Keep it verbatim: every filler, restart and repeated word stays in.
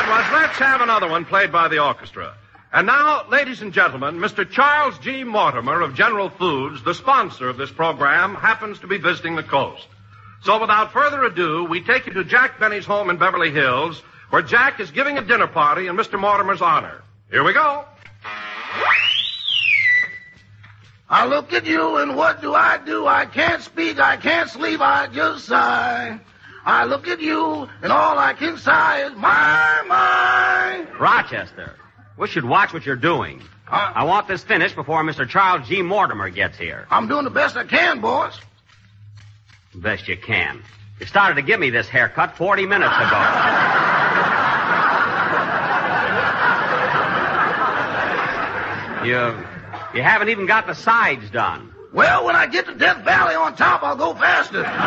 that was Let's Have Another One, played by the orchestra. And now, ladies and gentlemen, Mister Charles G. Mortimer of General Foods, the sponsor of this program, happens to be visiting the coast. So without further ado, we take you to Jack Benny's home in Beverly Hills, where Jack is giving a dinner party in Mister Mortimer's honor. Here we go. I look at you, and what do I do? I can't speak, I can't sleep, I just sigh. I look at you, and all I can sigh is my, my. Rochester, we should watch what you're doing. Huh? I want this finished before Mister Charles G. Mortimer gets here. I'm doing the best I can, boss. Best you can. You started to give me this haircut forty minutes ago. you, you haven't even got the sides done. Well, when I get to Death Valley on top, I'll go faster.